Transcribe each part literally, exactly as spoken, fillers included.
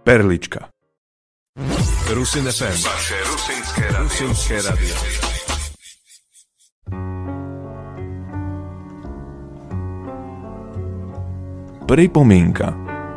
Perlička. Rusin ef em. Vaše rusinské rádio. Rusinské rádio. Pripomienka.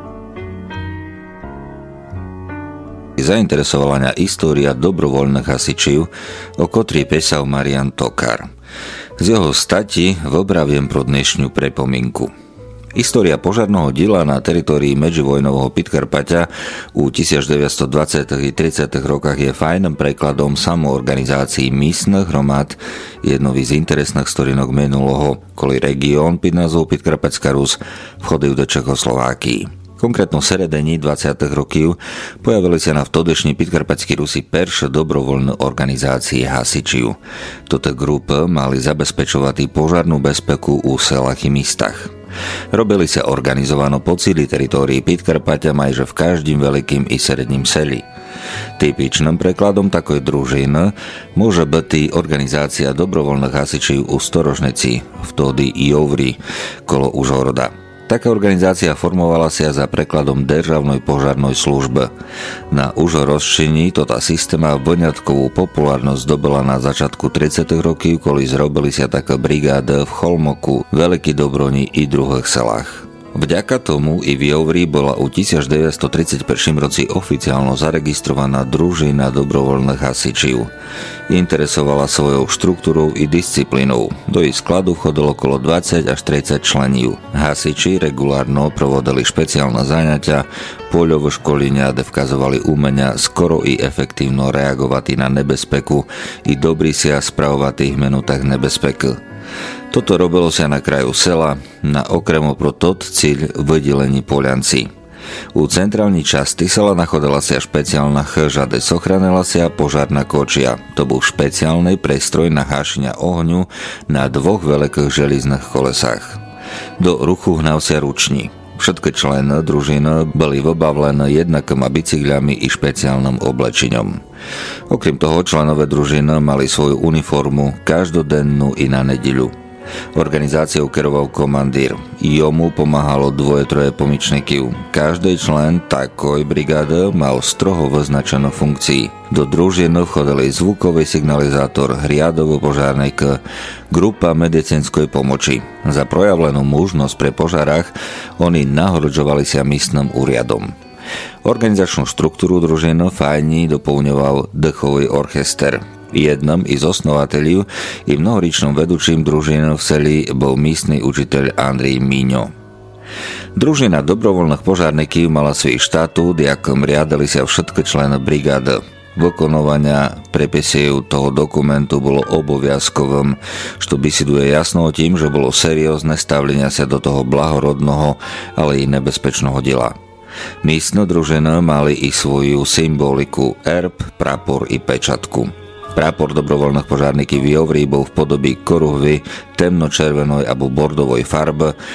Zainteresovala mňa história dobrovoľných hasičov, o ktorej písal Marian Tokar. Z jeho stati vobraviem pro dnešnú pripomínku. História požarného diela na teritórii medzivojnového Podkarpatia u devätnásťstodvadsiatych a tridsiatych rokách je fajným prekladom samoorganizácií místnych hromad jednovi z interesných storinok minulého, koli región pod názvom Podkarpatská Rus vchodil do Čechoslovákii. Konkrétno v seredení dvadsiatych rokov pojavili sa na vtedejšej Podkarpatskej Rusi perše dobrovoľné organizácie hasičov. Toto grupy mali zabezpečovať požarnú bezpeku u selách i místach. Robili sa organizovano po celej teritórii Podkarpatia majže v každým veľkým i sredním seli. Typičným prekladom takoj družiny môže byť organizácia dobrovoľných hasičov u Storožnici, vtedy i Jovri, kolo Užhoroda. Taká organizácia formovala sa za prekladom Državnej požarnej služby. Na Užhorozčení toto systéma vňatkovú populárnosť dobila na začiatku tridsiatych rokov, koli zrobili sa také brigády v Cholmoku, Veľký Dobroni i druhých selách. Vďaka tomu i v Jovri bola u devätnásťstotridsaťjeden roci oficiálne zaregistrovaná družina dobrovoľných hasičov. Interesovala svojou štruktúrou i disciplínou. Do ich skladu vchodilo okolo dvadsať až tridsať členov. Hasiči regulárno provodili špeciálne zaňatia, poľové školenia, kde vkazovali umenia skoro i efektívno reagovať na nebezpeku i dobrý si a spravovať ich minútach nebezpeky. Toto robilo sa na kraju sela, na okremo pro tot cíľ vydelení Polianci. U centrálnej časti sela nachodila sa špeciálna chža, kde sochránila sa požárna kočia. To bol špeciálny prestroj na hašenia ohňu na dvoch veľkých železných kolesách. Do ruchu hnal sa ruční. Všetky členy družiny boli vybavlené jednakými bicykľami i špeciálnym oblečením. Okrem toho členové družiny mali svoju uniformu každodennú i na nedeľu. Organizáciou keroval komandír. Jomu pomáhalo dvoje troje pomičníkov. Každý člen takoj brigády mal stroho vyznačenú funkcií. Do družiny vchodili zvukový signalizátor, riadovo požárnik, grupa medicínskej pomoci. Za projavlenú mužnosť pre požárach oni nahoroďovali sa místnym úriadom. Organizačnú štruktúru družiny fajní doplňoval dechový orchester. Jednom i z osnovateľov i mnohoričnom vedúčim družiny v seli bol místny učiteľ Andrej Míňo. Družina dobrovoľných požárnikov mala svoj štatút, jakom riadili sa všetky členy brigády. Vykonovania prepisov toho dokumentu bolo oboviazkovým, čo vysiduje jasno tým, že bolo seriózne stavlenia sa do toho blahorodného, ale i nebezpečného diela. Místne družiny mali i svoju symboliku, erb, prapor i pečatku. Prápor dobrovoľných požárnikov v Jovri bol v podobe koruhvy temno-červenej alebo bordovej farby